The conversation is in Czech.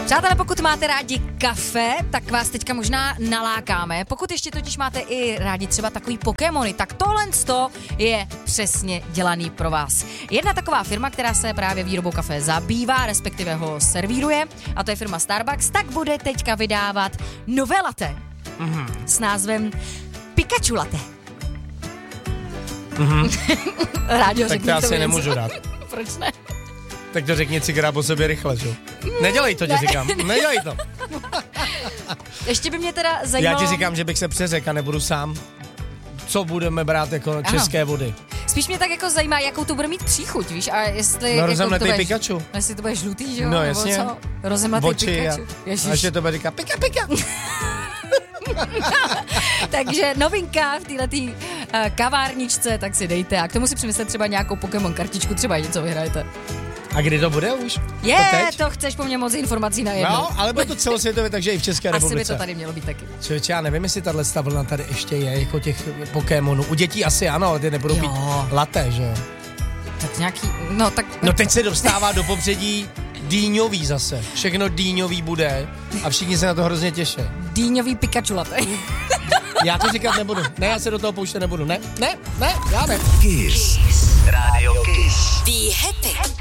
Přátelé, pokud máte rádi kafe, tak vás teďka možná nalákáme. Pokud ještě totiž máte i rádi třeba takový Pokémony, tak tohle je přesně dělaný pro vás. Jedna taková firma, která se právě výrobou kafe zabývá, respektive ho servíruje, a to je firma Starbucks, tak bude teďka vydávat nové latte s názvem Pikachu latte. Rádio, tak to já si nemůžu dát. Proč ne? Tak to řekni cigará po sobě rychle, že? Nedělej to, ti říkám. Nedělej to. Ještě by mě teda zajímalo... Já ti říkám, že bych se přeřekl a nebudu sám. Co budeme brát jako české vody? Spíš mě tak jako zajímá, jakou to bude mít příchuť, víš? A jestli... No rozemletej Pikachu. Jestli to bude žlutý, že jo? No jasně. Rozemletej Pikachu. A ještě to bude říkat pika. Takže novinka v této kavárničce, tak si dejte a k tomu si přimyslet třeba nějakou Pokémon kartičku, třeba něco vyhrajete. A kdy to bude už? To chceš po mně moc informací na jedno. No, ale bude to celosvětově, takže i v České republice. Asi by to tady mělo být taky. Člověče, já nevím, jestli tahle vlna tady ještě je, jako těch Pokémonů. U dětí asi ano, ale ty nebudou být latte, že jo? Tak nějaký, No teď se dostává do popředí dýňový zase. Všechno dýňový bude a všichni se na to hrozně těší. Dýňový Pikachu latte. Já to říkat nebudu. Ne, já se do toho pouštět nebudu. Ne, já ne. Kiss. Rádio Kiss. Be happy.